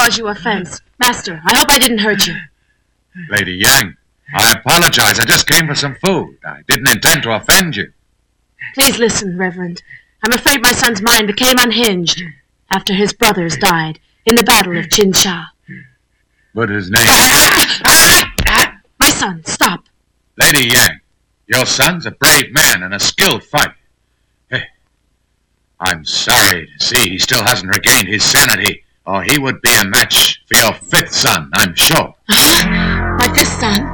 cause you offense. Master, I hope I didn't hurt you. Lady Yang, I apologize. I just came for some food. I didn't intend to offend you. Please listen, Reverend. I'm afraid my son's mind became unhinged after his brothers died in the Battle of Chinsha. But his name... My son, stop. Lady Yang, your son's a brave man and a skilled fighter. Hey, I'm sorry to see he still hasn't regained his sanity, or he would be a match for your fifth son, I'm sure. My fifth son?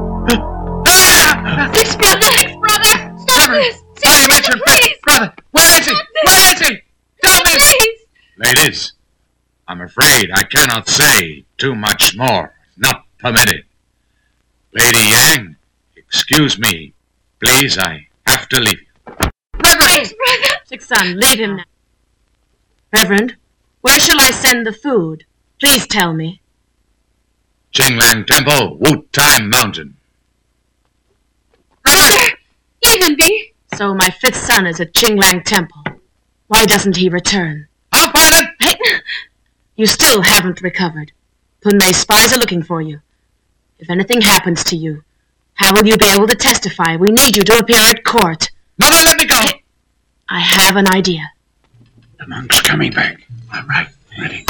Sixth brother! Stop this! Please! Brother, where is he? Where is he? Tell me! Please! Ladies, I'm afraid I cannot say too much more. Not permitted. Lady Yang, excuse me. Please, I have to leave you. Reverend! Sixth son, leave him now. Reverend, where shall I send the food? Please tell me. Qinglang Temple, Wu-Tai Mountain. Brother! Leave him be! So my fifth son is at Qinglang Temple. Why doesn't he return? I'll find it! Hey! You still haven't recovered. Kunmei's spies are looking for you. If anything happens to you, how will you be able to testify? We need you to appear at court. Mother, let me go! I have an idea. The monk's coming back. All right, ready.